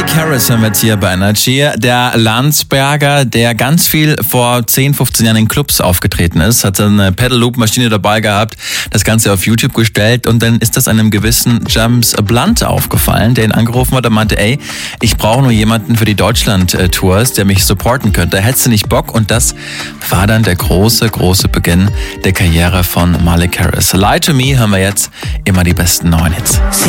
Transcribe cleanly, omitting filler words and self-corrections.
Malik Harris haben wir jetzt hier bei Energy. Der Landsberger, der ganz viel vor 10, 15 Jahren in Clubs aufgetreten ist, hat eine Pedal-Loop-Maschine dabei gehabt, das Ganze auf YouTube gestellt und dann ist das einem gewissen James Blunt aufgefallen, der ihn angerufen hat und meinte, ey, ich brauche nur jemanden für die Deutschland-Tours, der mich supporten könnte. Hättest du nicht Bock? Und das war dann der große Beginn der Karriere von Malik Harris. Lie to Me haben wir jetzt immer die besten neuen Hits.